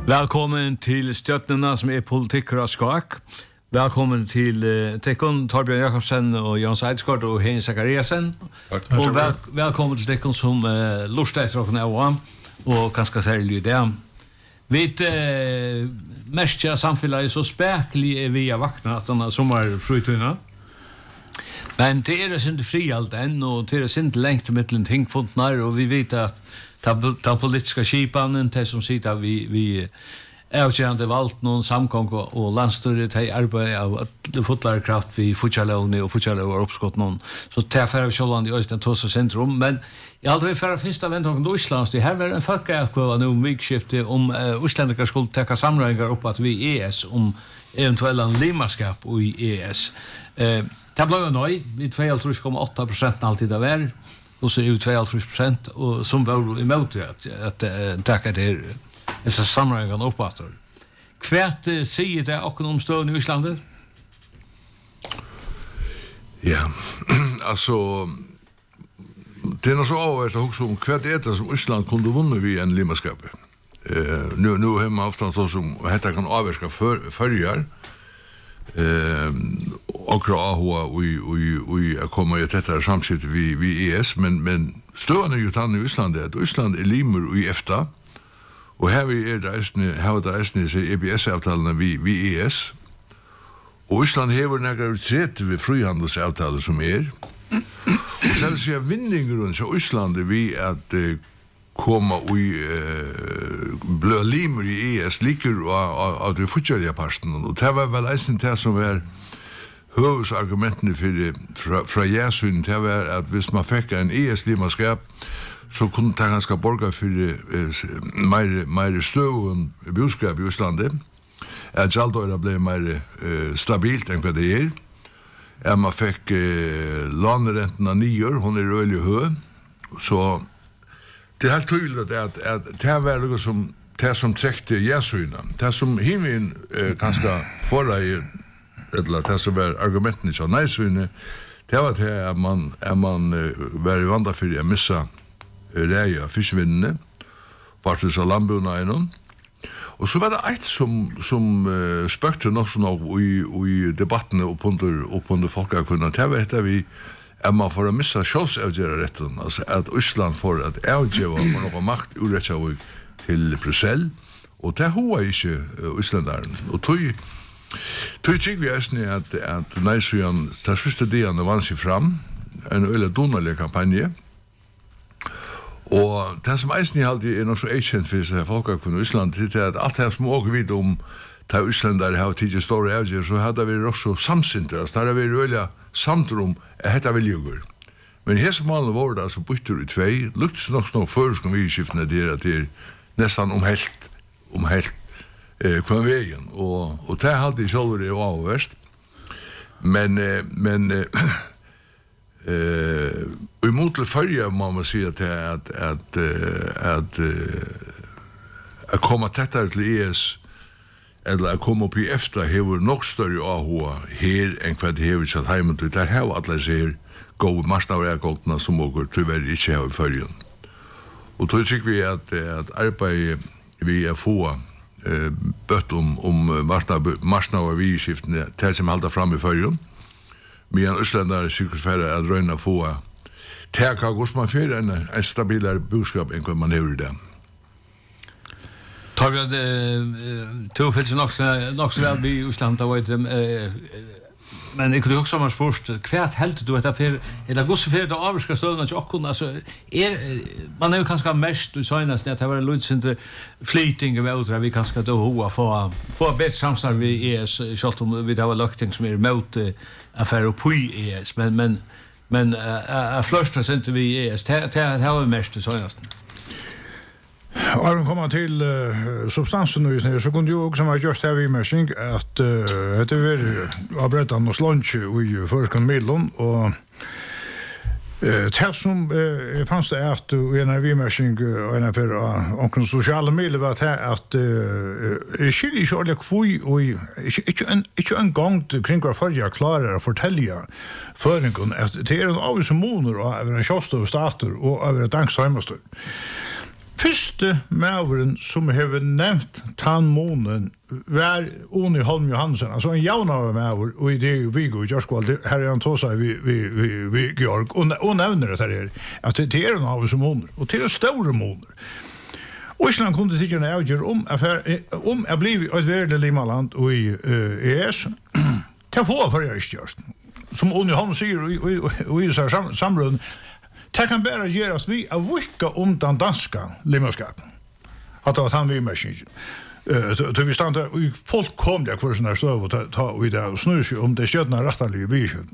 Välkommen till Stjärnorna som är politik och skak. Välkommen till Tekon Torbjörn Jakobsen och Jan Seidskort och Henrik Zachariasen. Och välkommen till Tekon som lustar och nå och kanske särskilt det. Vet mestja samhället så spärklig via vakna att de sommarfrutuna. Men det är inte fri allt än och det är inte längt mellan tingfundnar och vi vet att ta politiska skipanen till som sitter vi avgörande valt någon samgång och landstyret har arbetat av fullare kraft vid Fuchalone och Fuchalone har uppskott någon så träffar vi Själland i Östen Tossa centrum men jag hade för första väntan till Island det här var en folkaktion nu vikskifte om Islandika skulle ta samlingar upp att vi ES om eventuella limaskap i ES. Det blev nöj vid 2,8% alltid av är och så är det 2,5% och som var emot att tacka det är så sammanhängande uppåt. Kvärt säger det och om stöden i Island? Ja, alltså det är nog så avvärt att också om kvärt är det som Island kunde vunna vid en limaskap. Nu har man haft något som heter kan avvärska förjar. Och vi kommer att tättare samsitt vid ES men stövande ju tann i Island är att Island är limer i EFTA och här vi är där i EBS-avtalen vid ES och Island har några utsätt vid frihandelsavtalet som är och sen så är vinningen så Island är vi att komma i blå limer i ES liker av det fortsatta parten och det var väl det som var huvudargumenten fra Jäsyn det var att hvis man fick en ES-limaskap så kunde ta ganska borga för mer støven boskap i Islandet att Jaldøyra blev mer stabilt än vad det är man fick låneräntorna 9 hon är rörlig hög så det är helt tydligt att det var något som det som träckte Jäsynen det som himmen ganska förra eller det som var argumenten så nejsyne det var det att man var i vandra för att missa reja fiskvinnene vart så lambuna innan och så var det ett som spökte något sån i debatten och under folkaktionen det var det vi man får missa självsavgörelsen alltså att Island får att avgöra för någon makt urrätta till Bryssel och det har inte Islandaren och tog tycker vi att nejsyan tar sista delen vann sig fram en öle donalig kampanj och det som eisen alltid är något så erkänt för sig folk från Island det är att allt det som åker vid om ta Island där har tidigt stora avgör så hade vi också samsynter så där vi öle samtrum heter väl jugur men här som alla var där så bytte ut två lukts nog snart förskom vi skiftna det nästan om helt kvar vägen och det har alltid så det avvärst men emot det förra man säger att komma tättare till ES eller att komma upp i EFTA har nog större AH här än vad det har satt hemma till där har alla ser gå marsnavarkoltna som åker tyvärr inte har i förrän och då tycker vi att arbete vi är få bött om marsnavar vidskiftene till som håller fram i förrän men Islandar cykelfärra att röna få täcka man för en stabilare boskap än vad man har det. Tar vi tillfället nog så väl i Island var det men det kunde också vara sport kvärt helt du vet för eller gosse för det avska stöden att och alltså man är ju kanske mest du synas det var lite inte fleeting över vi kanske då hoa för bäst samstarv vi är schalt om vi har lagt ting som är emot affär och pui ES men första sent vi ES det har vi mest du synas. Och de kommer till substansen nu så kunde ju också vara just här i messing att det är avbrättan och lunch i förskon medlem och det som fanns det att en vi messing och en för och sociala medier var att skiljer sig alla kvui och inte en gång kring vad förja klarar att fortälja föringen att det är en av så moner och över en showstov starter och över ett dagsheimstöd. Fyrste mæveren som har nevnt tannmånen var Oni Holm Johansson, altså en javnare mæver, og i det Viggo i Gjørskvald, her han tog seg vi Georg, og nevner det her, at det en av oss måner, og det store måner. Island kunde sikkert avgjøre om jeg blir et verdig limaland i ES, til å få forrige som Oni Holm sier i samråden, det kan bare gjøres vi av vikka den danska limaskatten. At det var han vi mest Så vi stannar i fullkomliga kurserna støv og ta i det og snur seg om det skjøtna rettelige vi ikke.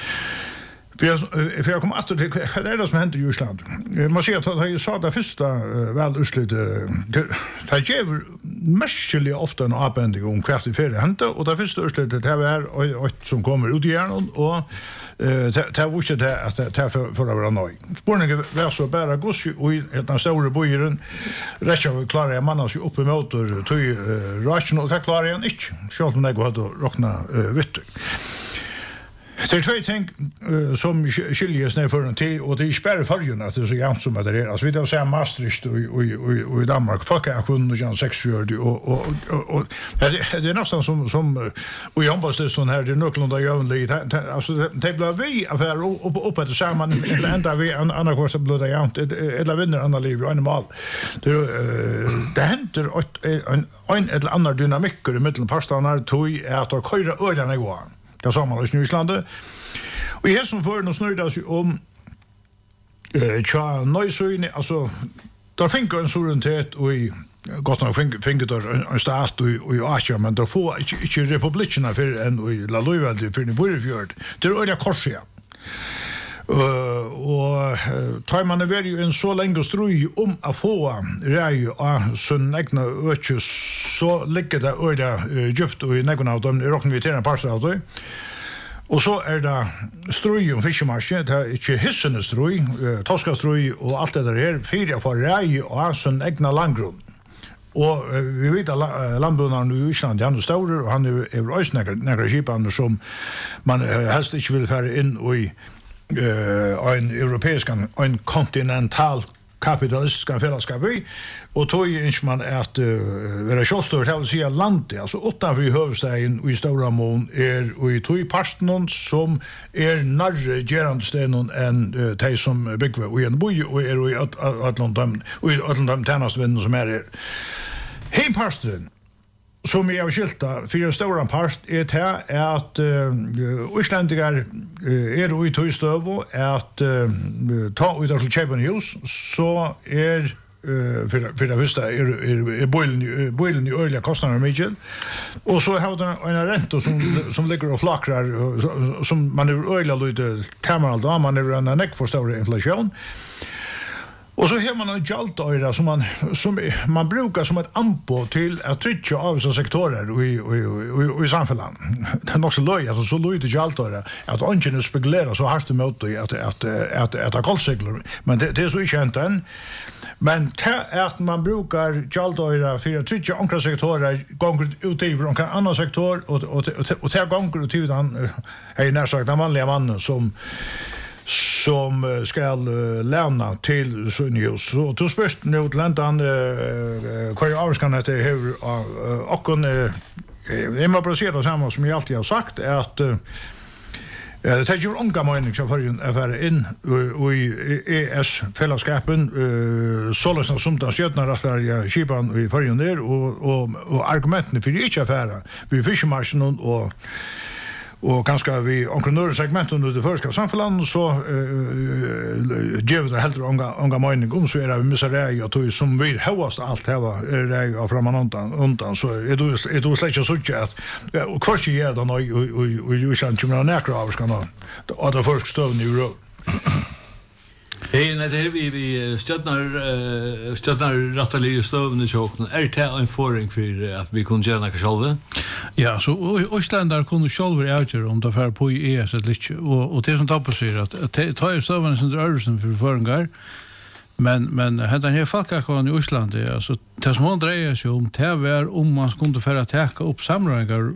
For jeg kom atter til hva det som hender i Island. Man sier at jeg sa det første vel utslutt det gjør mestlig ofte en avbending om hva det fyrir hender, og det første utslutt det var et som kommer ut i hjernen, og det var ikke det at det er for å være nøy. Spørningen var så bare gos i den store bøyeren, Reykjavik klarer jeg manna seg opp i motor tøy rasjon, og det klarer jeg ikke, selv om jeg hadde råkna vittig. Det är två ting som skiljer sig för en tid, och det är spärr förrjun att det är så jämnt som det är. Alltså vi då säger Maastricht och i Danmark, folk har kunnat göra 6 år och det är nästan som och i handbollslistan här, det är någorlunda jämnt. Alltså det blir vi affär upp att samman ända vi andra kurs blir det jämnt. Eller vinner andra liv och en mål. Det händer en eller annan dynamiker i mitten pastarna tog att ta köra öarna går. Det sa man i Island. Och här som för snurrar sig om tja nøysøyne, altså der finker en suverenitet og i godt nok finker der en stat og i Asia, men der får ikke republikene for enn i La Løyveldi for i Borefjord. Det øyne korsia. Og tar man er jo en så lenge strøy om å få rei av sin egna økje, så ligger det øyne djupt og i negene av dem, i råkken vi til en parster av det. Og så det strøy om fiskemarske, det ikke hissende strøy, toskastrøy og alt det der her, fyrir for rei av sin egna landgrunn. Og vi vet at landbrunneren i Island, han større, og han også nekre skipene som man helst ikke vil fære inn i en europeisk, en kontinental kapitalistisk fellesskap i, og tog ikke man at være kjølstørt, det vil si at landet, altså utenfor i høvestegen og i Stauramon, og i tog parten som nærre gjerande stenen enn de som bygger i en boi, og i alle de tjenestvinnene som her. Hei parten, som jeg har skilta for en stor part til at Islandiger i tøystøv at ta ut til Kjøpen hus, så for det første bøylen i øyelige kostnader mye, og så har det en rente som ligger og flakrer, som man øyelig lyder terminal da, man en nekk for større inflasjon. Og så har man en jaltøyre som man brukar som et ampo til å trykke av vissa sektorer i samfunnet. Det nok så løy, så løy til jaltøyre, at ånden spekulerer så hardt mot det at koldsikler. Men det så ikke hent enn. Men til at man brukar jaltøyre for å trykke andre sektorer, gonger ut i for noen annen sektor, og til gonger ut i den, jeg nær sagt, den vanlige mannen som skal læna til Sunnjus. Så du spørst nå til landan hva avskan etter hever av okken. Jeg må bare si det samme som jeg alltid har sagt, at det er ikke unga mening som førjen være inn i ES-fellesskapen, således som den skjøtner at det er kipan i førjen der, og argumentene for ikke affære, vi fiskemarsen og ganske vi omkring nøyre segment under det første samfunnet, så gjør vi det heldre unga mening om, så vi missa rei og tog som vi høyast alt heva rei og framan undan, så du slett ikke suttje at hva ikke gjør det nå i Island kommer nekra avskan av det første støvn i Europa. Hej, det är vi stötnar rätteliga stövne tjockna. Det en förring för att vi kunde göra något själva? Ja, så Islandar kunde själva avgöra om det var på ES eller inte. Och det som tappar sig att ta ju stövne som rörelsen för föringar. Men den här folkakon i Island, alltså det som hon drejer sig om, det var om man skulle för att täcka upp samröringar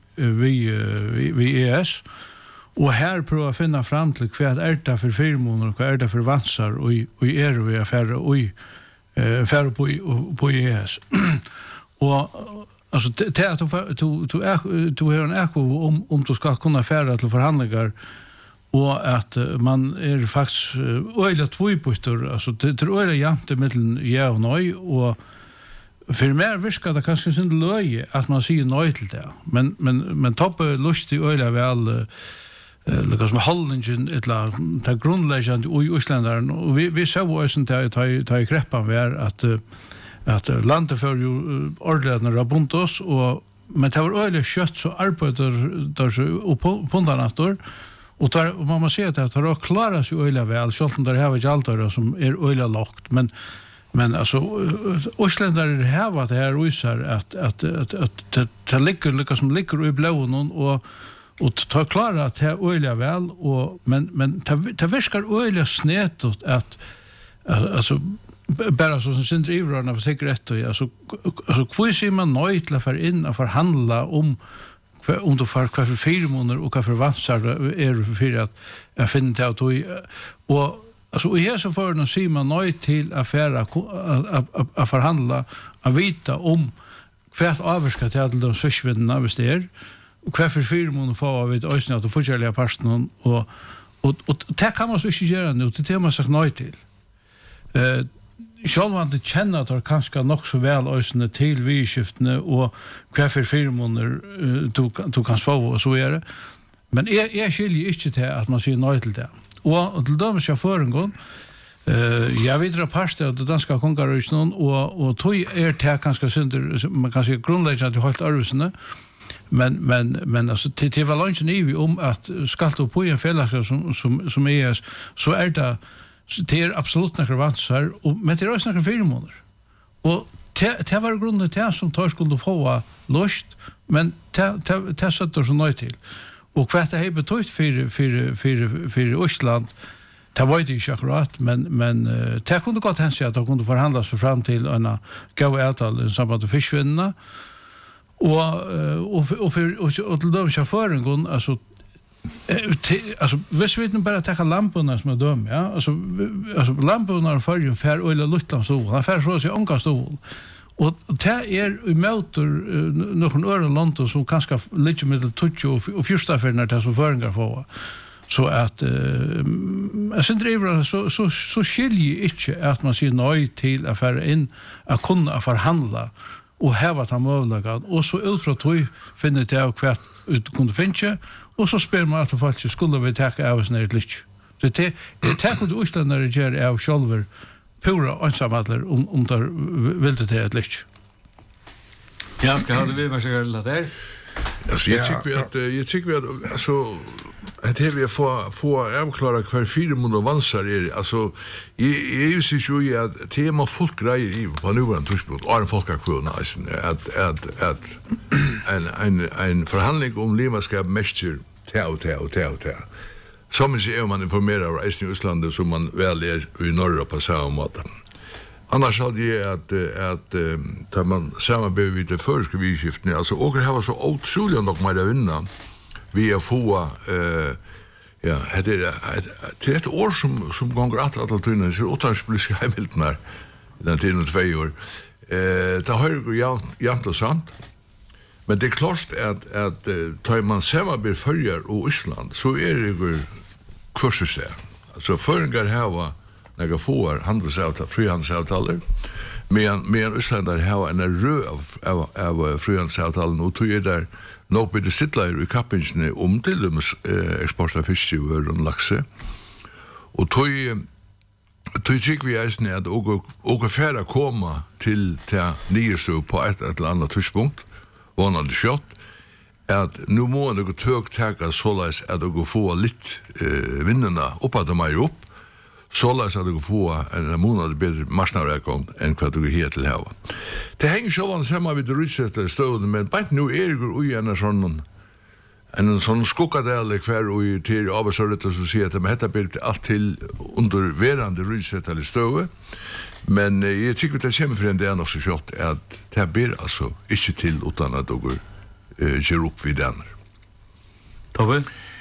vid ES. Og her prøver å finne frem til hva det for firmoner, og hva det for vansar, og vi affærer, og färre på ES. Och alltså det att du har en eko om du ska kunna färra till förhandlingar och att man är faktiskt öjla tvåpunkter, alltså det är öjla jämnt mellan ja och nej, och för mer viskar det kanske inte löje att man säger nej till det. Men toppe lust i öjla väl liksom hållningen eller ta grundläggande i Island, och vi såg också ta i greppan var att landet för ju ordentligt när rabuntos, och men det var öjla kött så arbetar där så på natten. Och där man måste se att det har klarat sig öjla väl, så att det här var allt som är öjla lågt, men alltså Islandare har det här visar att det ligger liksom ligger i blån och ta klara att det är öjla väl, och men det verkar öjla snett att alltså bara så som sin drivrarna för säkerhet, alltså hur ser man nöjt till för in och förhandla om du får kvar för 4 månader och kvar för vansar är för att jag finner det att och alltså här så får man se man nöjt till affärer att förhandla, att vita om kvart avska till de sysvinna av ster och kvar för 4 månader får vi ösna att få kärliga parsten och det kan man så inte göra nu, det man sagt nöjt till. Självant det känner att det kanske nog så väl ösna till vidskiftene och kvar för 4 månader du kan få och så är det. Men jag skiljer inte till att man säger nöjt till det. Och till dem ska föregån jag vet att parst av det danska kongaröjsen och tog det kanske synder, man kan säga grundläggande att hållt örvsene, men alltså till var lunchen i om att skatt och på en fällskap som är så är det är absolut några vansar, men det är också några 4 månader. Och det var grunden till som tar skulle få lust, men det sätter så nöjt till. Och vad det har betytt för Island, det var det inte akkurat, men det kunde gott hända att de kunde förhandla sig fram till en gav avtal i samband med fiskvinnarna. Och till de chauffören, alltså hvis vi inte bara tar lamporna som är döm, ja, alltså lamporna för ju för eller luttans sol, han för så sig ånga stol. Och det är i motor någon öron land som kanske lite med touch och första för när det så föringar få. Så att sen driver så skiljer inte att man ser nej till affärer in att kunna förhandla och häva ta möjligheten, och så utifrån tror finner det av kvart ut kunde finna, och så spelar man att faktiskt skulle vi ta av oss ner lite. Så det tar du Islandare gör av själva pura ensamheter om där vill det ett lite. Ja, kan hade vi vad ska det där? Alltså jag tycker att alltså att vi får avklara kvar 4 månader vansar är alltså är ju så ju att tema folk grejer i på nuvarande tidspunkt och en folkaktion att en förhandling om leverskap mäster ta. Som är man informerar i Island som man väl är i norra på samma måte. Annars hade jag att tar man samarbete vid det första vidskiften, alltså och det var så otroligt nog med att vinna vi få ja, det är ett år som gånger att tunna så åtagspolitiska hemiltnar den tiden 2 år. Det har ju jämt och sant. Men det är klart att tar man samarbete följer och Island så är det kursus där. Alltså föringar här var några få handelsavtal, frihandelsavtaler. Men Island har en rö av frihandelsavtal och tog där nog med det sittlar i kappingen om till dem export av fisk och laxe. Och tog tycker vi är snärt och färra komma till nyestå på ett eller annat tidspunkt. Vanande skott att nu må det gå högt täcka således att det går få lite vinnarna upp att de är upp. Således att det går få en månad bättre marknadsreaktion än vad det helt till här. Det hänger så samman vid rysätter stöden, men bara nu är det ju en sån skockadel kvar och till avsöret så ser att det blir allt till underverande rysätter stöve. Men jag tycker att det kommer för en del också kört att det blir alltså inte till utan att det går ger upp vid den. Tobbe?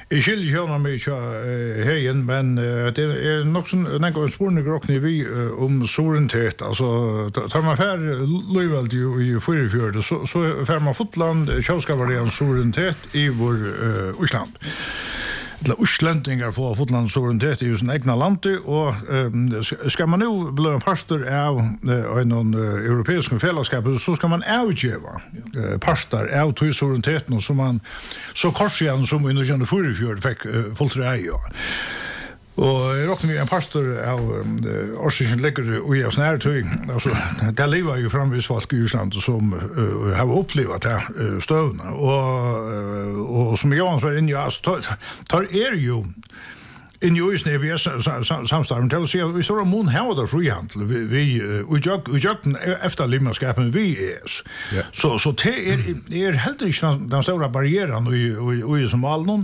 Jeg skiljer ikke om mye heien, men det nok sånn en spørning råkne vi om sorentet. Altså, tar man fær løyveld i Fyrifjørde, så fær man fotland kjøskavarien sorentet i vår Osland. Uslendingar får fotland sorentet i sin egna lande, og skal man nu bli en pastor av en europeisk fellesskap, så skal man avgjeva pastor av tog sorenteten, som man så korsigjen som i 1944 fikk fullt reie. Og jeg råkner en pastor av Årsingen ligger i oss nærtøy. Altså, det lever jo framvis folk i Island som har opplevd det støvende. Og som Johan var inne i, altså, tar jo inn i Øysen EBS-samstarven til å si at vi står om mån her og frihandel. Vi utgjøkken efter limmerskapen vi ES. Så det helt ikke den store barrieren i som alle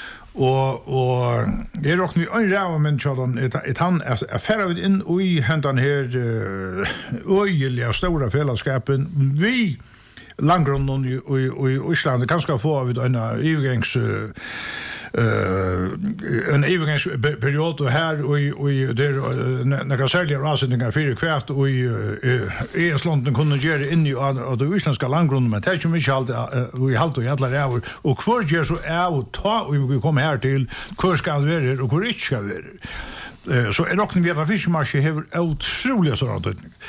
og jeg råkner vi en ræv men tjådan han færre vi inn i hentan her øyelige store fellesskapen vi langgrunnen i Osland kanskje få av en övergångsperiod här och där några särskilda avsättningar för kvart och i Island kunde göra in i det isländska landgrunden men det är ju mycket allt vi halt och alla där och kvar gör så är ta och vi kommer här till hur ska det vara och hur inte ska det vara så är dock vi har fiskmarsch har otroligt sådant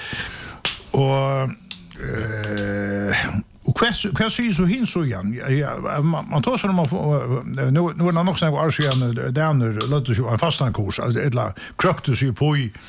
och vad säger så hin så igen man tar så man nu är det nog så arsian där låter ju en fastankurs eller kroktus ju på i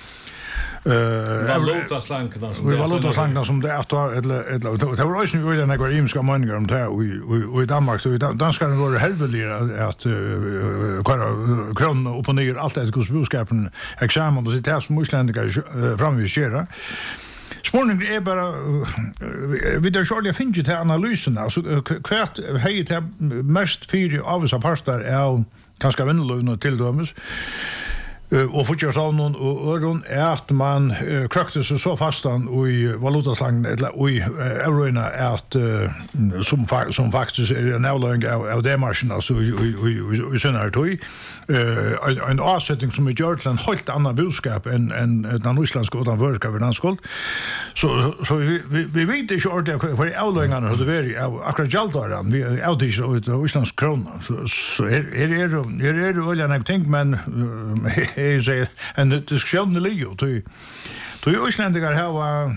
valutaslankna som det eller det var ju ju den där imska meningar om det och i Danmark så danskar det var helveliga att kron upp och ner allt det kostbudskapen examen och sitta som musländiga framvisera. Spårningen är bara vi där själva finns ju till analysen alltså kvart hej till mest fyra av oss pastor är ganska vännerlöna till dömes och fortsätter så någon öron är att man krökte sig så fastan i valutaslangen eller i eurorna att som faktiskt är en avlöning av det marschen alltså i senare tog en avsättning som är gjort till en helt annan budskap än den isländska utanförskap i landskål så vi vet inte ordentligt vad avlöningarna har varit akkurat jaldaran vi avdiker ut av isländsk krona så är det oljan jag tänkt men jag säger en diskussion i Leo då är isländigar här var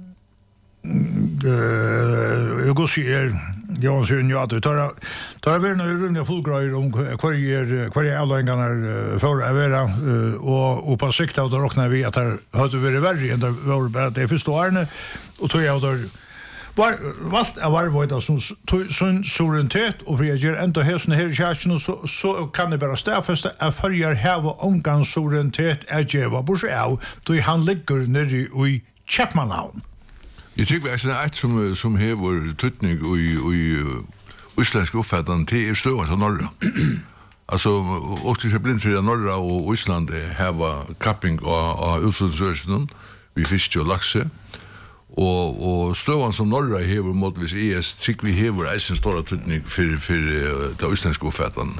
jag går sig Johan säger ju att det tar vi nu runda fullgrejer om kvar avlöningarna för att vara och på sikt att räkna vi att det hade varit värre än det var bara det förstående och tror jag då valt av varvöjda som suveränitet och för jag gör ändå hästen här i kärchen så kan det bara stäffesta att följer här och omgång suveränitet är jäva bors av då han ligger nere i Chapmanhavn. Jag tycker att det är ett som hever tutning i isländsk uppfattning till stövan som norra. Alltså, också så blindfria norra och Island har kapping och utflödsrörelsen vi fisk och laxe. Och stövan som norra hever modvis ES tycker vi hever en stor tutning för det isländska uppfattningen.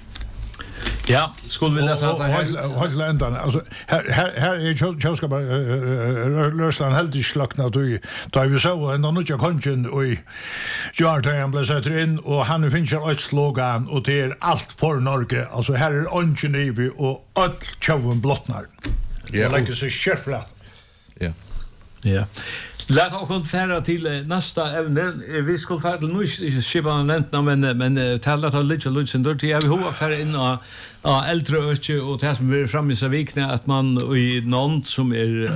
Ja, skulle vi läsa det här helt ändan alltså här är Kjellskap Lörsland helt i slakna då vi så ända nu jag kongen och Jartan blev satt in och han finns ju ett slogan och det är allt för Norge alltså här är Ongenivy och all tjoven blottnar. Ja, like så schärflat. Ja. Ja. Låt oss konferera till nästa ämne. Vi ska färda till nu skipanentna men tala till lite Luxemburg till vi har för in äldre öke och det som vi fram i så vikna att man i Nant som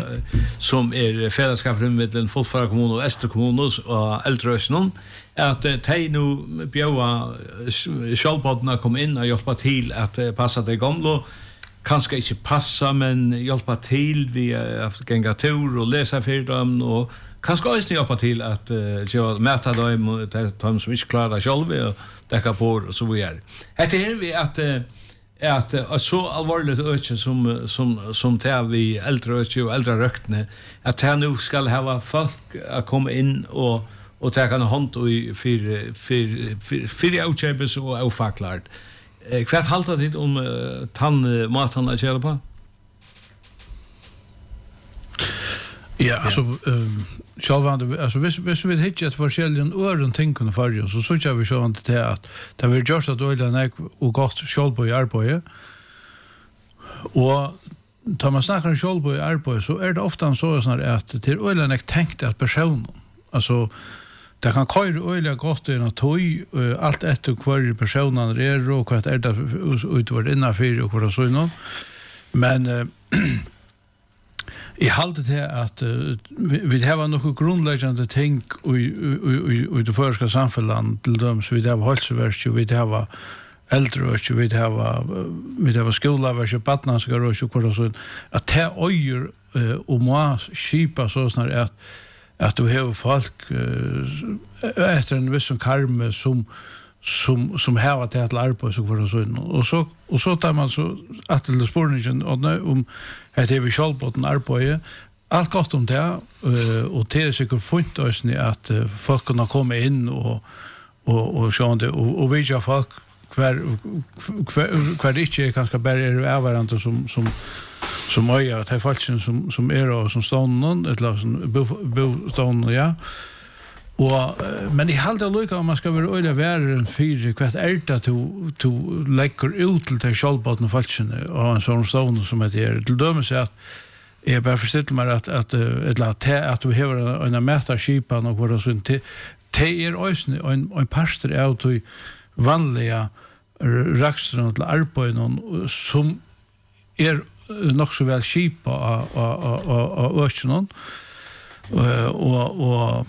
är fällskapet mellan Folkfara kommun och Öster kommun och äldre öken att de nu bjöa skallpoddarna kom in och hjälpa till att passa det gamla kanske inte passa men hjälpa till vi har gänga tur och läsa för dem och kanske också hjälpa till att mäta dem de som inte klarar själva och täcka på och så vidare. Det är vi att så allvarligt öke som tar vi äldre öke och äldre röktne att det nu ska ha folk att komma in och ta en hand och för utköpes och avfacklat. Kvart halta dit om maten att köra på? Ja, alltså självande alltså hvis vi hittar ett forskjellige öron tänken för så jag vi så att det vill just att öle och gott själv i arbetet. Och tar man snackar själv i arbetet så är det ofta så att till öle tänkt att personen alltså det kan köra öle gott i en toy allt efter kvar personen är och vad är det utvart innanför och vad så någon men I halte til at vi har noen grunnleggende ting i det første samfunnet til dem, så vi har helseverk, vi har eldreverk, vi har skoleverk, badnanskerverk, og sånn, at det øyer og må skipa sånn at du har folk etter en viss karme som har til at arbeid og så tar man så at det spørningen om at vi selv på den arbeidet alt godt om det og det er sikkert funnet oss at folk kan komme inn og sånn det og vi ikke folk hver ikke kanskje bare avhverandre som øyer at det er folk som og som stående eller som bostående ja men I halde lukka om man skal være øyla verre fyrir hvert det to legger ut til de sjálfbåtene falskene og en sånn stående som det til dømes at jeg bare forstiller meg at du hever en mæta skipan og hvor sånn det øysene og en parster av de vanlige rakstrene til arbeidene som nok så vel skipa av øysene og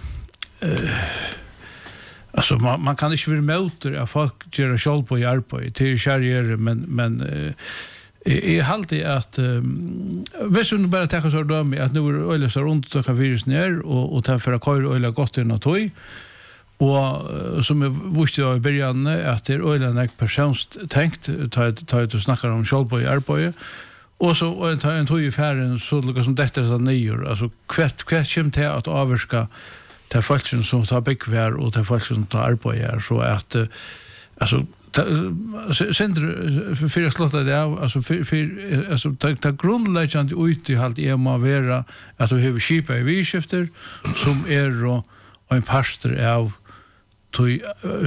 alltså man kan inte vara motor av folk gör själv på arbetet till kärrier men I halte att hvis du bara tar så döm att nu är öle så runt och kan virus ner och ta för att köra öle gott in och toy och som visste jag I början att det öle en persons tänkt ta att snacka om själv på arbetet och så en toy I färden så lukar som detta så nyår alltså kvätt kom till att avska det folk som tar byggvär och det folk som tar arbetar så att alltså sender för att slåta det av alltså alltså ta grundläggande ut I halt är man vara att du har skipa I vidskifter som och en pastor av tui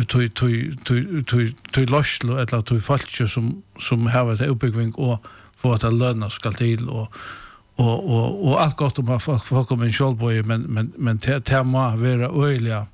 loslo eller tui folk som har det uppbygging och för att löna ska till och allt gott om folk kommer en självboy men det må vara öliga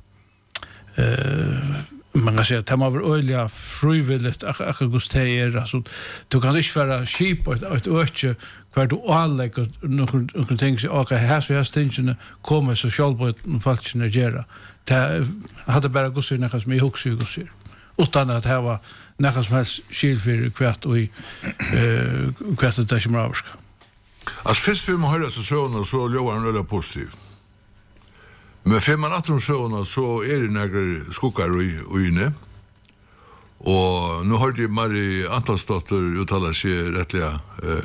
man kan säga det må vara öliga frivilligt att gusteer alltså du kan inte vara sheep ett öke kvar du anlägger några ting så okej här så jag stingen kommer så självboy folk gera det hade bara gusteer något som I huxar utan att det var något som helst skill för kvart och kvart det som avska. Alltså först för man hör så så lovar han öle positiv. Men för man att så är det några skuggar och inne. Och nu har det Marie Antonsdotter uttalat sig rättliga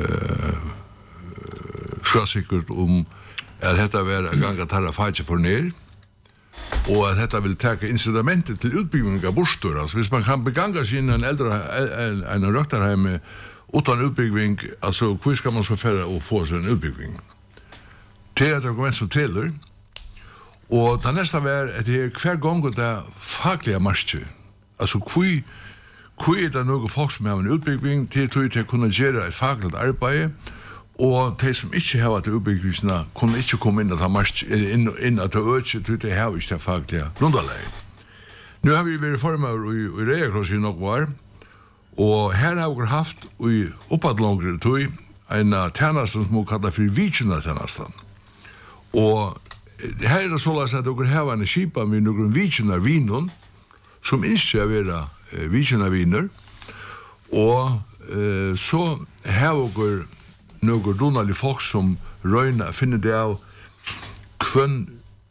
säkert om att detta vara gång att ha fight för ner. Och att detta vill ta incitamentet till utbyggning av bostor. Alltså hvis man kan beganga sig in en äldre en röktarhem utan utbyggning, alltså hur ska man så färra och få sig en utbyggning? Det är ett argument som tillhör. Och det nästa var att det är kvar gång det fackliga marscher. Alltså hur är det några folk som har en utbyggning till att kunna göra ett fackligt arbete och de som inte har att utbyggningarna kunde inte komma in att ha marsch in att öka till det här inte fackliga grundläge. Nu har vi varit formar I Reakross I något var och här har vi haft I uppåt långre tid en tjänst som man kallar för vichna tjänsten. Och här är det så att det har en skipa med några vichna viner som inte är vara vichna viner och så har vi några donali folk som röjna finner det av kvön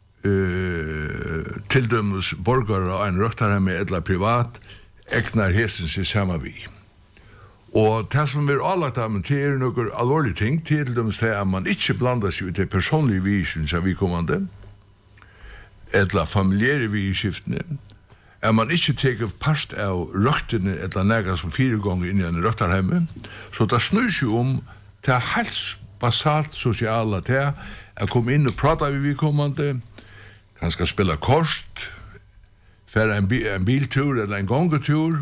tilldömes borgare och en röktarhem eller privat ägnar hesen sig samma vi. Och det som vi allagt av det är några allvarliga ting tilldömes det att man inte blandar sig ut i personliga vision som vi kommande eller familjära viskiftene man ikke teker part av røktene eller nægget som 4 ganger inn i en røktarhemme, så det snur seg om til helt basalt sosiale til å komme inn og prate med vidkommende, kanskje spille kort, fære en biltur eller en gangetur,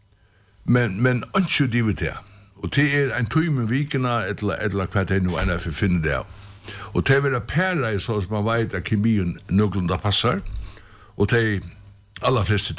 men ikke divet det. Og det en time vikene eller hva det nå enn for å finne det. Og det vil pære så som man vet at kemien noenlunde passer, og det alla flesta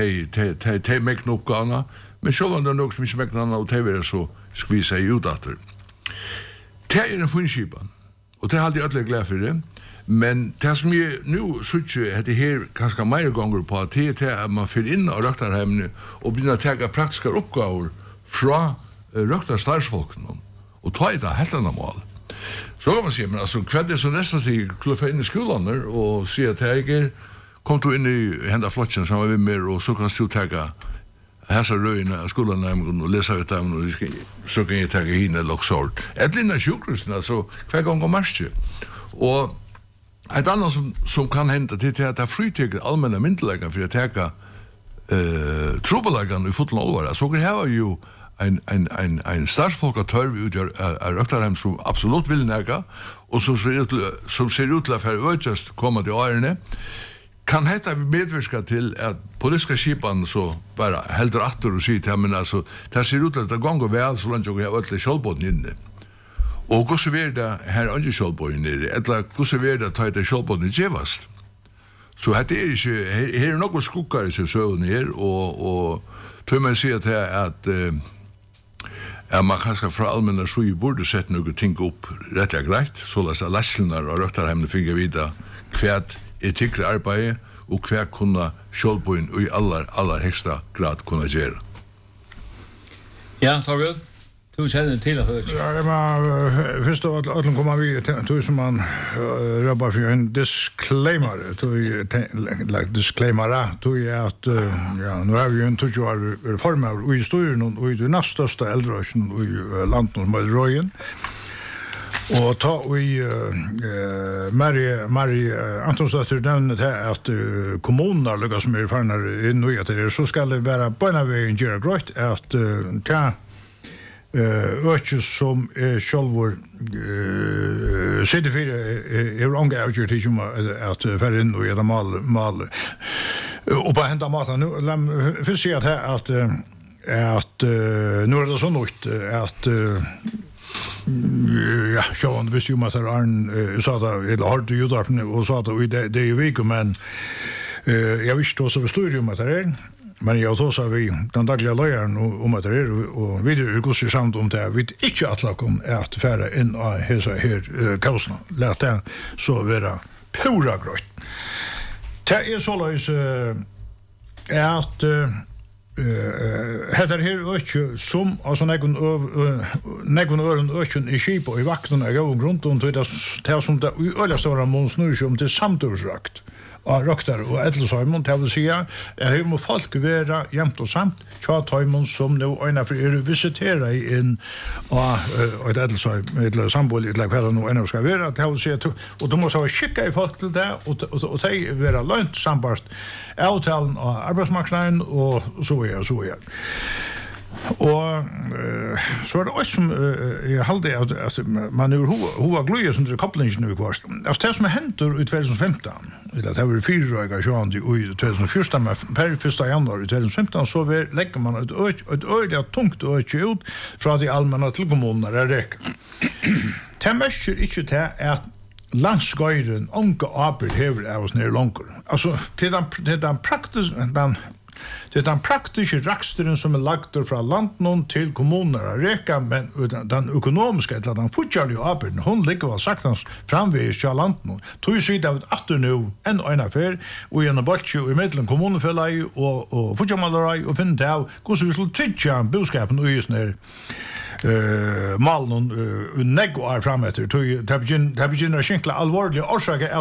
te mekna uppgåna, men själva det nog som inte mekna och te vill så skvisa ut efter. Det är en funskipan. Och det har alltid ödlig glad för det. Men det som jag nu söker att det här ganska mer gånger på att det är att man fyller in och röktar hemma och börjar ta praktiska uppgåvor från röktar stadsfolken och ta det helt andra mål. Så kan man säga, men alltså kväll är så nästan sig kluffa in i skolan och se att det är kom du inn i henda flotjen som var vi med, og så kan du tega hessa røyene av skolen og lesa ut dem, og så kan jeg tega hine eller sort. Et linna sjukrusten, altså, hver gang om marsje. Og et annet som kan hende til at det frytikker allmenne myndeleggen for å tega trobeleggene i fotland alvor. Så kan heva jo en stadsfolk av tørv utgjør av Røktarheim som absolutt vil nega, og som ser ut til å være økjast kommende årene, kan hetta medverka till att politiska skipan så bara heldur attor och sitt men alltså det ser ut att det går väl så långt jag har öll skjolbåten inne. Och hur så är det här under skjolbåten nere eller hur så är det att det skjolbåten gevast. Så det är ju här något skuggare så så ner och tror man ser att man kanske för allmänna så borde sätta något ting upp rätt grejt så att läslarna och Røktarheim finga vidare kvärt etikre arbeid og hver kunne sjålboen i aller høysta grad kunne gjøre. Ja, Torbjørn, du kjenner til at det Ja, men først av alt kommer vi til som man røper for en disclaimer, til at ja, nå er vi jo en 20 år reformer og i historien og i det nest største eldrøsjen i landet som er Røyen. Og ta vi Marie Antonsdatter nevnte til at kommuner lykkes mer farner inn i at det så skal det være på en vei gjøre grøyt at ta økje som sjølvor sitter for unge avgjør til at færre inn i et mal og på hendt av maten la meg først si at nå det så nøyt at ja, sjån, visste jo om at Arn sa det, eller har du gjort det, og sa det, det er jo ikke, men jeg visste også ved studiet om at det men jeg også sa vi, den daglige løyeren om at det og videre går seg samt om det, vi ikke at lakken at færre inn av her kausene, let det så være pura grøtt. Det er så løys at heter her økje som altså negven øren økjen i skip og i vakten er gått rundt om det som det øyla store mån snur seg om til samtursrakt av Røktar og Edelsheimon, det vil si at her må folk være jevnt og samt tja Taimon som nå øyne for visitera inn av et Edelsheim, eller sambol, eller hva det nå øyne skal være, det vil si at og du må så skikka i folk til det, og det være lønt sambart avtalen av arbeidsmarknaden, og så er. Og så det også som jeg halde at man er hova gløye som det kopplingen i kvarst. Altså det som henter i 2015, det har vært 4 røyga sjående i 2014, men per 1. januar i 2015 så legger man et øyelig tungt øyelig ut fra de allmänna til kommuner er rek. Det mestjer ikke til at landsgøyren unge arbeid hever av oss nere langer. Altså til den praktiske raksteren som er lagt fra landen til kommuner og reka, men den økonomiske, eller den fortjallige arbeiden, hun ligger vel saktans framvegis til landen. Tog sida av et atter nå enn øyne fer, og gjennom Bolsje og i middelen kommunefellag og fortjalmalerei, og finne til av hvordan vi skulle tryggja budskapen og gjøre sånn malen og negg og frametter. Det begynner å skinkle alvorlige årsaker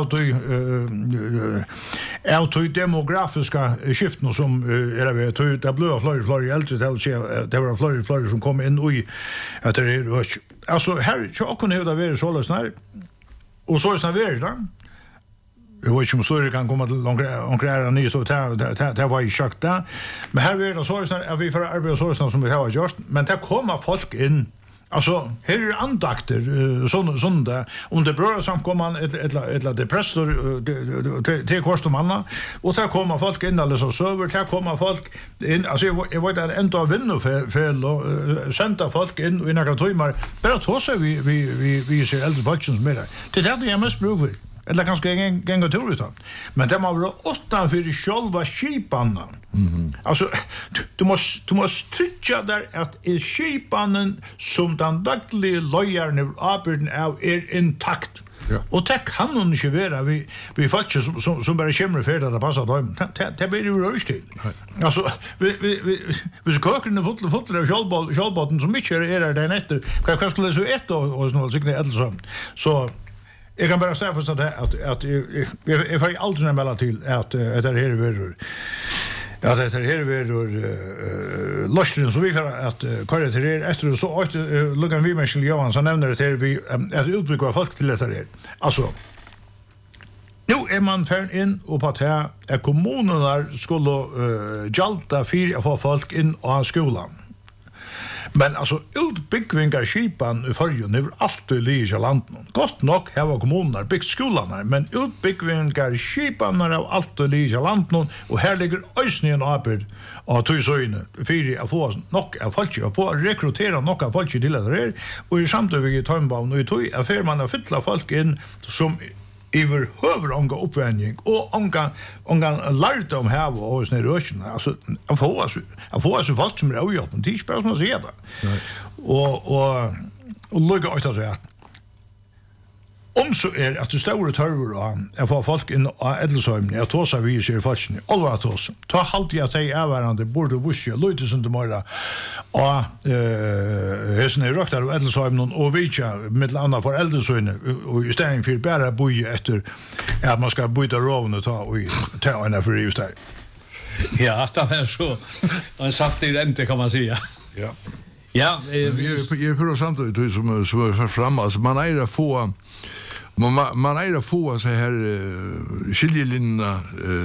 av de demografiske skiftene som er ved. Det ble flere eldre, det var flere som kom inn i at det er øk. Altså, her kunne det være så løsner, og så er det vært da. Jag vet inte om större kan komma till långt ny så det var ju chock där. Men här är det så att vi får arbeta så som vi har gjort, men det kommer folk in. Alltså, här är andakter sån där om det bröder samkomman ett depressor till kostomanna och där kommer folk in alldeles så server där kommer folk in alltså jag vet att ändå vinner för och sända folk in i några timmar bara så vi ser äldre budgets med det där jag måste prova eller kanske gänga tur utan men det måste vara 8 för själva skipanna. Alltså du måste trycka där att är skipannen som den dagliga lojaren arbetar av är intakt. Ja. Och det kan hon inte vara vi faktiskt som bara kommer för att det passar dem. Det blir ju rörst till. Alltså vi ska köka den fotboll och självbotten som mycket är där efter. Kan skulle så ett och sånt så så jag kan bara säga för så att jag får aldrig nämna till att det här är väl ja det här är väl lösningen så vi för att köra till det efter så att Lukas Wimersel Johan så nämner det vi att utbygga folk till det här. Alltså nu är man färd in och på att här är kommunerna skulle jalta för att få folk in och skolan. Men alltså utbyggvingar skipan i förrjun är alltid lika landen. Gott nog har kommuner byggt skolan men utbyggvingar skipan är alltid lika landen och här ligger ösningen arbet av Tysöjne för att få nog av folk att få rekrytera nog av folk till det här och i samtidigt i Tøynbaum och i Tøy affär man har fylla folk in som över huvudånga uppvändning och ånga lärt om här och såna rösten alltså jag får så folk som är avgjort men det är bara som att säga det och lugga ut att om så är att du står och törver och jag får folk in och ädelsöjmen jag tar sig vi ser folk alla att oss ta halt jag säger överande borde wusch lite som det mera och hästen är rakt av ädelsöjmen och vicha med andra för ädelsöjnen och istället för bara boje efter att man ska byta rovn och ta en för just det. Ja, det är så. En saftig rente kan man säga. Ja. Ja, jag hör samtidigt som för fram alltså man är att få man är att få så här skiljelinjerna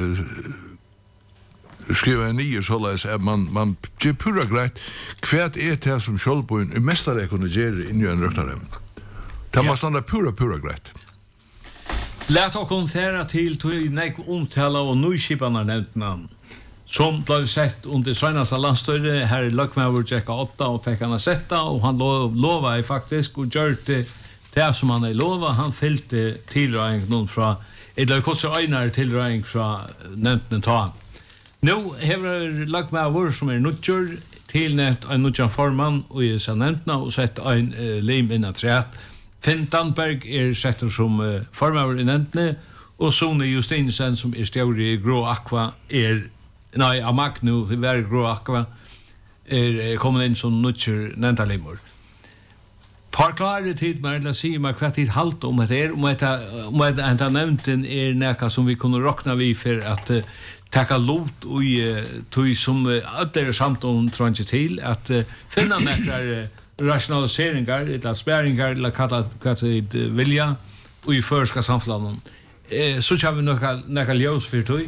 skriva ner så att man ger pura grejt kvärt är det som skallboen i mästare kunde göra in i en röktare. Det måste stanna pura grejt. Låt oss konferera till nek omtala och nyskiparna nämnt namn. Som blev sett under senaste landstöre här i Lökmävur checka 8 och fick han sätta och han lovade faktiskt och gjorde det som han lova han fyllde tillräckligt någon från eller kostar einar tillräckligt från nämnden ta. Nu har Lökmävur som nutjur tillnätt en nutjan forman och i nämndna och sett en lim innan träet. Finn Danberg sätter som forman i nämndne och Sone Justinsen som stjärre i grå aqua nej, Amak nu, det var grå aqua kommer in som nutcher nämndalimor. Parklare tid med att säga mig kvart tid halt om det om att nämnden näka som vi kunde räkna vi för att ta lot och tog som alla samt om tränge till att finna några rationaliseringar eller spärringar eller kalla vilja och i förska samfladen. Så har vi några ljus för tog.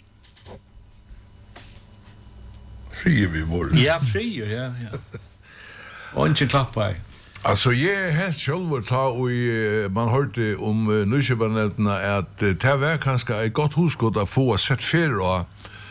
Fri vi bor. Ja, fri, ja. Och inte klappa. Alltså jag helt själv ta och man hörde om nyskipanetna att det var kanske ett gott husskott att få sett för och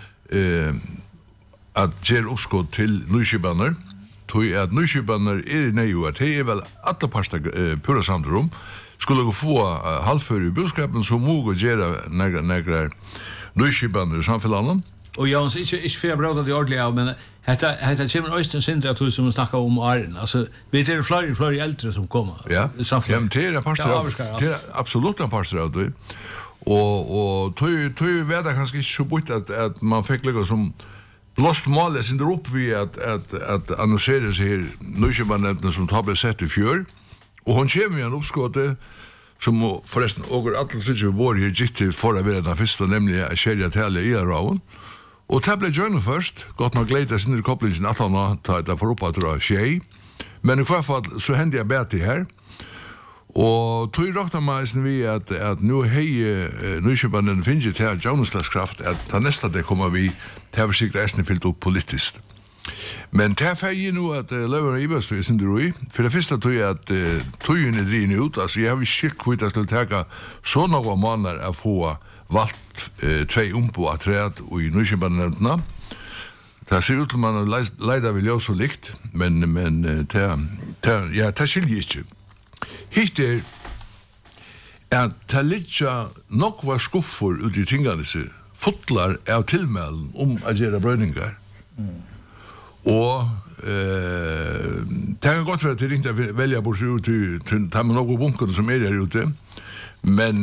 att ge uppskott till nyskipaner. Tog att nyskipaner nej att det är väl alla pasta pura samrum skulle gå få halvför i boskapen som må göra några nyskipaner samfällan. Och jag inte för bra att det ordentligt av men Hetta kommer Øystein Sindre att som snackar om Arden. Alltså vi är fler äldre som kommer. Ja. Det är en pastor. Det är absolut en pastor av det. Och tog vet jag kanske inte så bort att man fick lägga som lost målet in upp vi att annonsera sig här nyskipaneten som tar besätt i fjör. Och hon kommer ju en uppskåte som förresten åker alla tre år här gitt för att vara den första nämligen att skilja till i raun. Och det blev Journal först, gott nog glädja sin i kopplingen att han ta det för upp att dra tjej. Men i alla fall så hände jag bättre här. Og tog råkna meisen vi at nu hei Nykjøbanen finnes til gjennomslagskraft at ta nesta det kommer vi til å sikkert eisne fyllt opp politisk. Men til jeg nu at Løver og Ibers er sindur ui. For det første tog jeg at togjen er drivende ut. Altså jeg har skilt kvitt at jeg skulle teka så noen måneder å få valgt 2 umbo av træet i Nykjøbanen-nevntene. Det ser ut til man leida vil jo så likt, men det skiljer ikke. Hitt at det ligger nok var skuffer ut i tingene fotlar av tilmelen å gjøre brøyninger. Og det kan godt være at det ringte å velge bort ut til ta med noen bunkene som her ute, men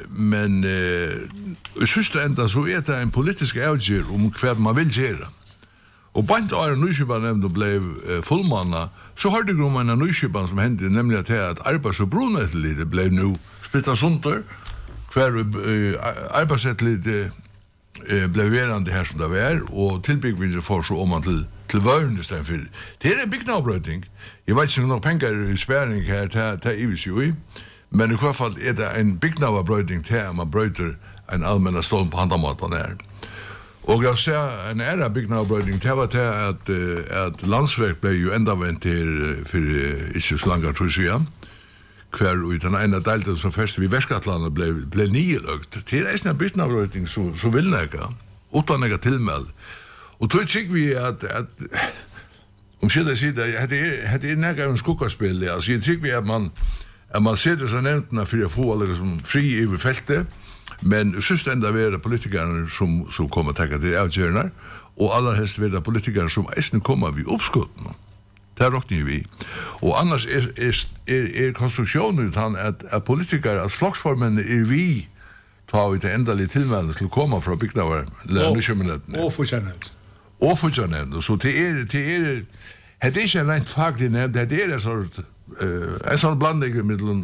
i siste enda så det en politisk avgjør om hva man vil gjøre. Og bant av Nykjøbanen ble fullmanna, så har det grunn av Nykjøbanen som hendte, nemlig at arbeids- og brunettelite ble nå splittet sunter, hver arbeidsrettelite ble verande her som det var, og tilbyggvinner får så om man til vøren i stedet for. Det en byggnavbrøyting. Jeg vet ikke noen penger i sperring her til Ivis jo i, men i hvert fall det en byggnavbrøyting til at man brøyter en allmenn stål på handamåten her. Og jeg ser en æra byggnavbrøyting til at landsverk ble jo enda vent her for ikke så langt tror jeg, hver ut den ene delten som først vi Verskatlandet ble nyløgt. Det en byggnavbrøyting så vil nekka, utan nekka tilmeld. Og tog tykker vi at om skilder jeg sier det det nekka en skukkaspill, altså jeg tykker vi at man setter seg nevntene for å få liksom fri over feltet, men synes det enda være politikerne som kommer til å ta avgjørende, og aller helst være politikere som eisen kommer vi oppskuttene. Det råkner vi. Og annars konstruksjonen utan at politikere, at floksformene vi tar vi til endelig tilmelding til å komme fra bygnaver, eller nykjømmenhetene. Og fortjennevnt. Og fortjennevnt. Så det er ikke en rent faglig nevnt, det er en sånn blanding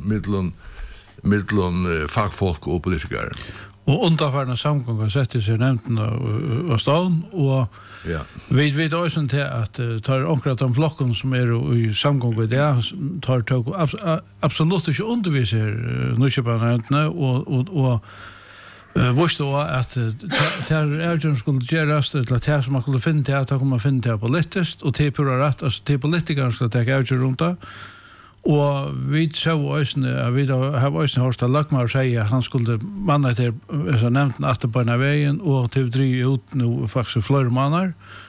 mellom fagfolk og politikere. Og underfarne samgångar setter seg nevnten av staden, og vi vet også til at tar omkring de flokken som i samgångar det, tar absolutt ikke underviser Nykjøbanen-nevntene, og visst då att det skulle göras till att som man skulle finna till att komma finna till politiskt och till pura rätt alltså till politikerna ska ta avgör runt det. Och vi så ösne vi har ösne hörsta Lackmar säga han skulle manna till så nämnt att på den vägen och till 3 ut nu faktiskt fler mannar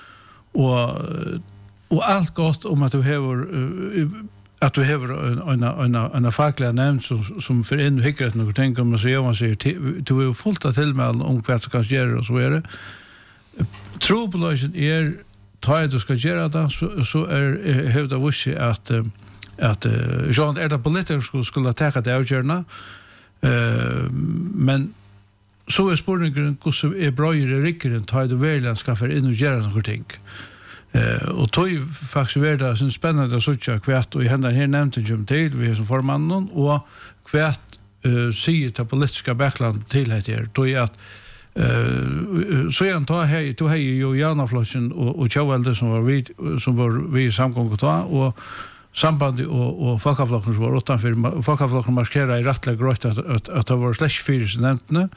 och allt gott om att du har en facklig nämnd som för en hickar att något tänker man så man säger du är fullt att tillmäla om vad som kan göra och så är det. Trobolagen tar du ska göra det så hävdar vi att Jean det politiker skulle ta det avgörande men så är spårningen hur så är bra i rikkeren tar du väl ska för in och göra något ting. Och tog faktiskt värda så spännande så tjocka kvärt och i hända här nämnde jag till vi som formannen och kvärt säger till politiska backland till heter tog att så jag tar här tog här ju Janaflossen och Chauvalde som var vi samgånget och samband och folkaflocken som var utanför folkaflocken markera i rättliga gröt att det var /4 nämntne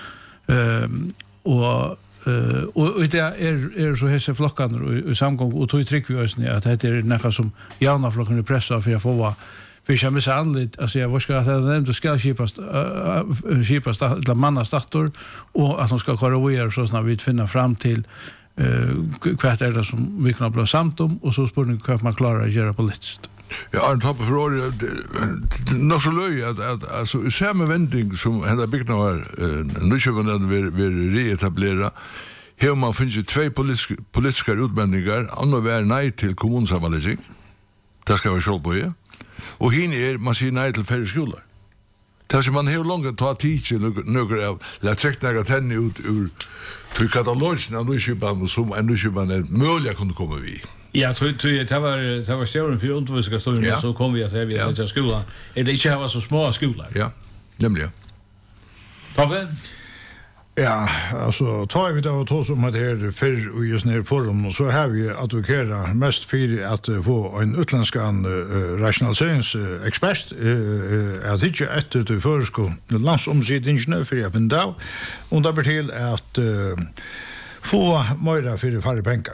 och det är så hese flockan i samgång och tog tryck vi oss att det är något som Janaflocken pressar för att få för jag måste anlit alltså jag ska att det ska skipas eller manna startor och att de ska korrigera så snart vi finner fram till kvart är det som vi kan bli samt om och så spår hur man klarar att göra politiskt. Ja, en topp för år nog så löj att alltså i samma vändning som hända byggnader Nykjøbanen vill reetablera här man finns ju 2 politiska utbildningar andra var nej till kommunsammanläggning. Det ska vi själv på ju. Och hin man säger nej till färre skolor. Det som man hur långt tar teacher några av la träckta några tenn ut ur till katalogen av Nykjøbanen som Nykjøbanen möjligen kunde komma vi. Ja, det var stjärnan för undervisning stunden så kom vi att vi till skolan. Det inte var så små skolor. Ja, nämligen. Tobbe? Ja, alltså tar vi då två som det här för och just ner på dem och så har vi advokera mest för att få en utländsk rationaliseringsexpert att hitta efter till förskol landsomsättningen för jag finner och det betyder att få mer för färre pengar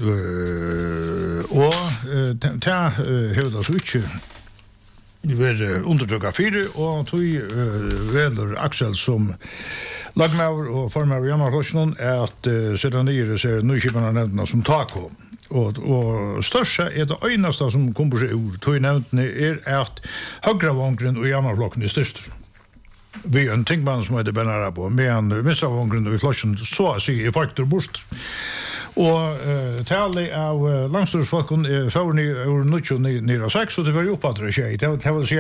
och ta hela så mycket vi är undertrycka fyra och tog väl Axel som lagmaur og formar Janarflokksjon at sedan nyere ser nyskiparna nevnta som tako. Og største det øyneste som kommer seg ord, tog nevntene at høyravångren og Janarflokken størst. Vi en tingmann som heter Bernara på, men misravångren og Flokksjon så å si faktor bort. Og tali av landstorsfolken føren i år 1906, og det var jo oppe at det skjer. Det vil si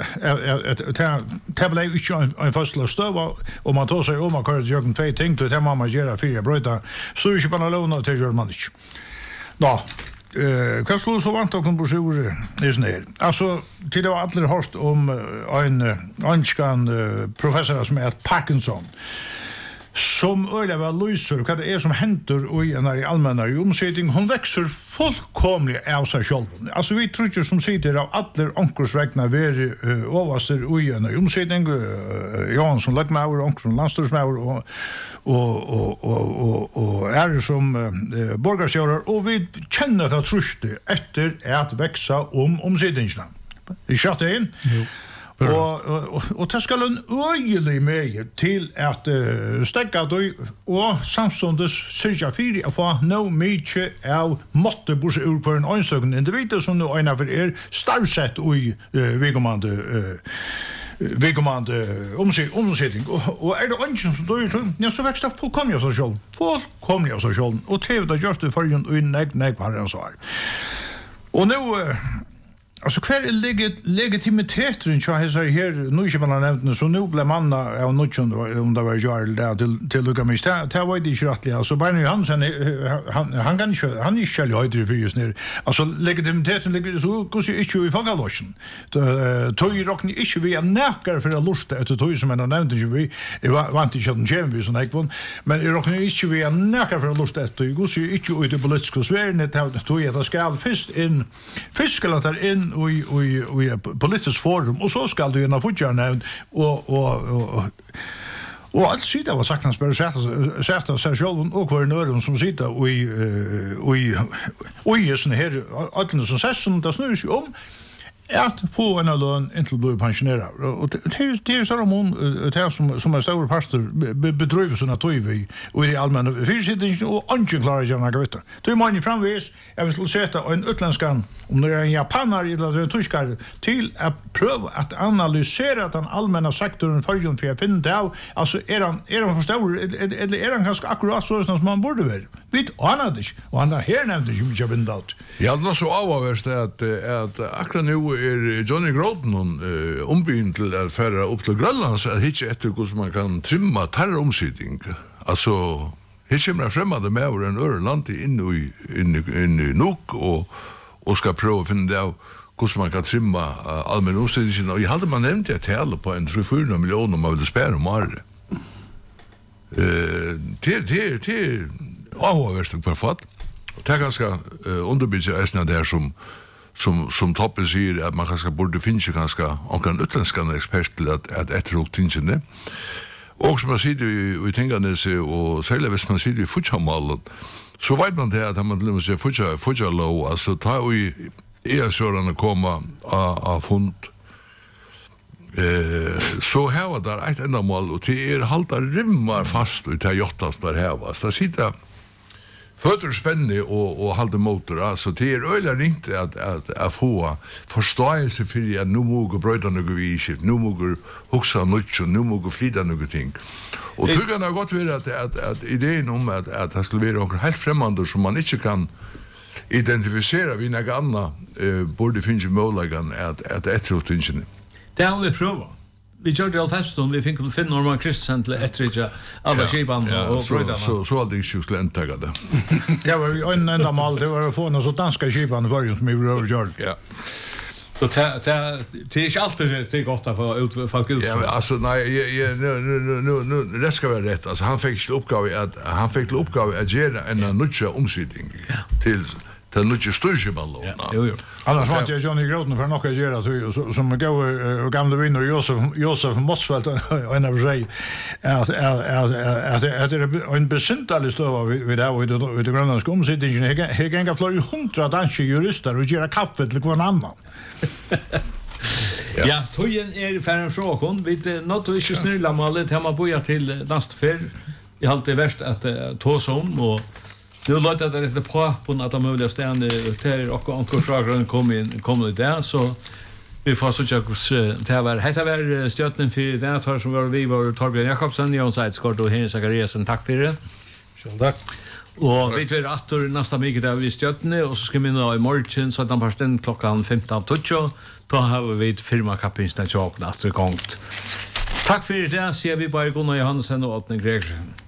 det ble ikke en fastlig støv, og man tar seg om å køre til jøkken 2 ting, til det må man gjøre 4 brøyta, så ikke på noe og det gjør man ikke. Nå, hva skulle så vant dere på sure i sånn her? Altså, til det var alle hørt om en ønskan professor som heter Parkinson, som øyla vel lyser hva det som henter i en allmennar omsetning, hon växer fullkomlig av seg selv. Altså vi tror ikke som sitter av alle ankersvekna veri overster i en omsetning, Johansson Løgmaur, Ankersson Landstorsmaur og som borgarsjører, og vi kjenner det truste etter at veksa omsetningsna. Vi kjatte inn. Jo. Og det skal en øyelig med til at stegga døy og samståndes syrja fyri å få noe mykje av måtte bors ur for en øynstøkken individer som nå øyna for starvsett i vedkommande omsetning. Og det ønsken som døy til, ja, så vekst det fullkomlig av seg selv. Fullkomlig av seg selv. Og til det gjørst det forrige og negg var en svar. Og nå alltså kvar legitimiteten så här nu ska man nämna så nu blir man av något om det var Jarl där till Luca Mista det var det inte rättligt alltså Benny Hansen han kan inte han är själv höjder för just nu alltså legitimiteten ligger så hur ser inte i fångaloschen tog rockni inte vi är näkare för att lusta att tog som man nämnde ju vi var inte så den vi så näkvon men rockni inte vi är näkare för att lusta att hur ser inte ut i politiska sfären det tog jag ska först in fiskalatar in i politisk forum och så ska du gärna fortsätta nämnd och allt sida var sagt han spör sätta sig själv och kvar nörden som sitter i sån här allt som sägs som det snurrar sig om att få en lön inte bli pensionerad och det så det som stora pastor bedriver såna toy och i allmänna fyrsittning och anken klarar jag några vet du man framvis jag vill sätta en utländska om det är en japaner eller en tyskar till att pröva att analysera den allmänna sektorn för att finna det alltså är han för stor eller är han ganska akkurat så som man borde vara vet annat och han här nämnde ju mycket vindat ja det var så avvärst att akkurat nu Johnny Groton ombygd til at færa upp til Grønland så hitje etter hvordan man kan trimma terroromsidning. Altså, hitje man fremmede med over en øre land inn i nok og skal prøve å finne det av hvordan man kan trimma allmenn omsidningen. Og jeg hadde man nevnt det til på en 3-4 millioner man ville spære om året. Det er avhåverst hver fatt. Det er ganske underbygget eisene der som Toppe sier at man kanskje burde finne ganske omkring utländskande ekspert til at etterhåll tingene. Og som man sier i Tinganes, og særlig hvis man sier i Futshamalen, så vet man det at man til å si Futsalov, altså ta jo i ESØrene koma av fund, så her var der et enda mål, og til halta rimmar fast ut til jottast der her var. Så sier fötter spänne och halda motor alltså det är öliga ringt att få förståelse för att nu måste bröda något viset nu måste huxa något nu måste flida något ting och tycker det gott vara att idén om att det skulle vara något helt främmande som man inte kan identifiera vid något annat borde finnas möjligheten att efterutnyttja det har vi prövat. Vi gjør det allfeston, vi fikk finne Norman Kristensen til etterridja alla skipan og brøydarna. Så hadde jeg ikke skulle entegga det. Det var en enda mal, det var å få noen så danska skipan i varje som vi var gjør. Ja. Så det är inte alltid det gott att få folk ut. Ja, alltså nej, nu det ska vara rätt. Alltså han fick till uppgave att göra en nutcha omsättning till nutcha styrkeball. Jo. Annars vant jag Johnny Groten för något att göra som går gamla vinner Josef Motsfeldt och en av sig att det är en besyntalig stöva vid det grönländska omsättningen. Här gänga flera 100 danska jurister och göra kaffe till någon annan. Ja, tojen är färren från. Vi något inte snurra målet hemma boja till lastfär. Jag har alltid värst att ta som och nu låter det lite på att de möjliga ställen till och ankorfrågan kommer där så vi får så jag det var stötten för det här som vi var Torbjörn Jakobsen, Jan Seidskort och Henrik Zachariasen. Tack för det. Själv tack. Och vi vet att nästa vecka där vi stöttne och så ska vi nå i morgon så att de förstånd klockan 15:00 då har vi ett firmakapinsna chock nästa gång. Tack för det, säger vi bara Gunnar Johansen och Åtne Gregersen.